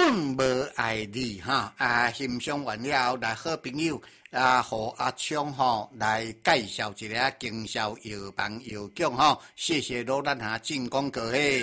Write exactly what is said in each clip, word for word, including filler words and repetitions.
无爱你哈啊，欣赏完了，来好朋友啊，和阿昌吼来介绍一下经销药房药局吼，谢谢罗咱下进广告嘿。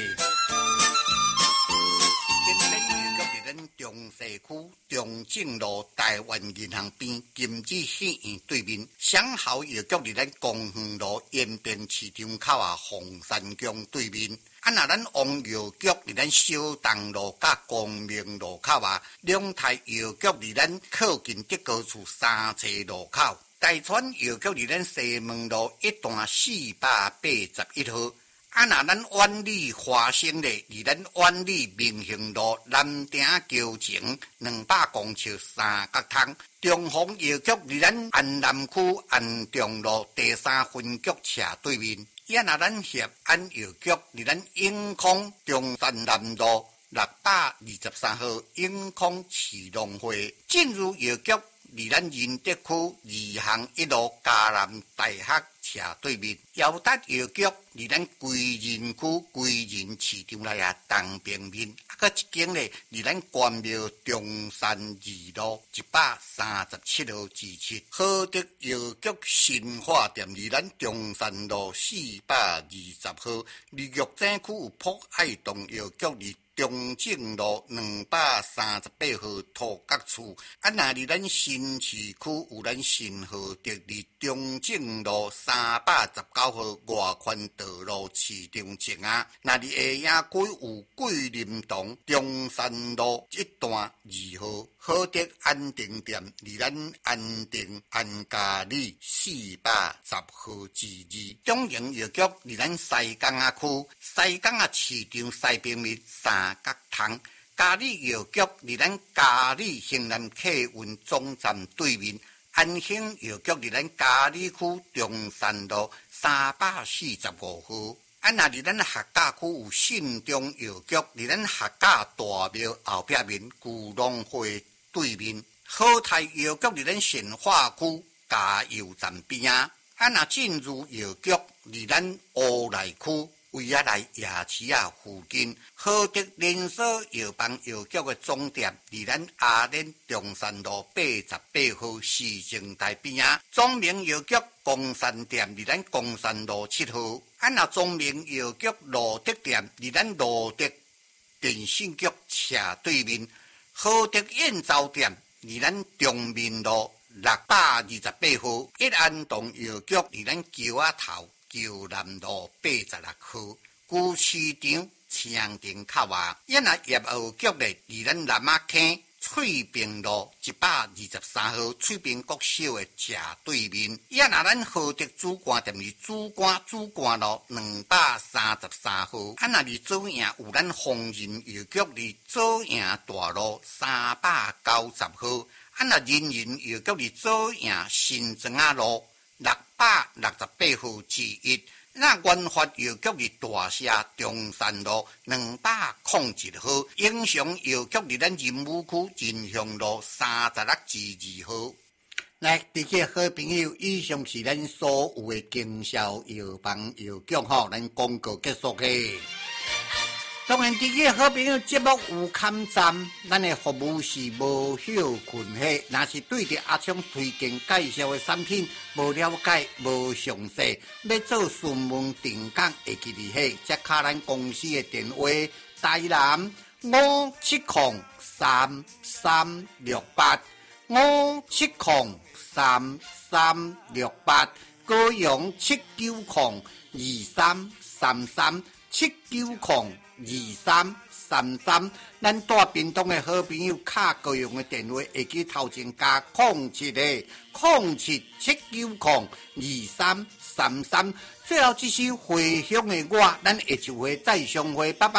中西区中正路台湾银行边金子戏院对面，上好药局伫咱公园路延边市场口啊凤山宫对面。啊，那咱王药局伫咱小东路甲光明路口啊，两台药局伫咱靠近德高厝三车路口。大川药局伫咱西门路一段四百八十一号。啊，那咱万里花生咧，伫咱万里明兴路南町桥前两百公尺三角窗，中丰药局伫咱安南区安中路第三分局斜对面。啊，那咱协安药局伫咱永康中山南路六百二十三号永康市农会。进入药局伫咱仁德区二巷一路嘉南大学斜对面。耀达药局伫咱归仁区归仁市场内啊东边面。啊，搁一间咧伫咱关庙中山二路一百三十七号之七。好德药局新化店伫咱中山路四百二十号。立玉井区有博爱动药局伫中正路两百三十八号土角厝。啊，那伫咱新市区有咱新豪德伫中正路三百十九号外环道路市场前啊。那伫下营区有桂林堂中山路一段二号。好德安定店伫咱安定安嘉里四百十号之二。中营药局伫咱西港仔区西港仔市场西边面三角窗。嘉里药局伫咱嘉里兴南客运总站对面。安兴药局伫咱嘉里区中山路三百四十五号。啊，那伫咱客家区有信中药局伫咱客家大庙后壁面古农会对面。好泰药局伫咱新化区加油站边啊。啊，那进入药局伫咱乌来区维也来夜市啊附近。好德连锁药房药局的总店伫咱阿莲中山路八十八号市政台边啊。中明药局公山店伫咱公山路七号。啊，那中明药局罗德店伫咱罗德电信局斜对面。好德燕巢店伫咱中民路六百二十八号。一安东药局伫咱桥仔头桥南路八十六号。旧市场长亭口啊。因那业务局咧伫咱南仔坑翠屏路一百二十三号翠屏国小的斜对面。因那咱好德主管店是主管主管路两百三十三号。啊，那伫左营有咱丰仁药局伫左营大路三百九十号。啊，那仁仁药局伫左营新庄仔路六百六十八号之一。那元发药局伫大社中山路两百零一号。英雄药局伫咱仁武区仁祥路三十六之二号。来，这些好朋友，以上是咱所有的经销药房药局吼，咱广告结束嘿。当然，这个好朋友节目有看站，咱的服务是无休困嘿。若是对着阿昌推荐介绍的产品无了解、无详细，要做询问定岗，会记伫嘿，接卡咱公司的电话：台南五七零三三六八五七零三三六八，高雄七九零二三三三七九零。二三三三，咱大屏东的好朋友卡高用的电话，会记头前加空七个空七七九零二三三三。最后一首回乡的我，咱下一回再相会，拜拜。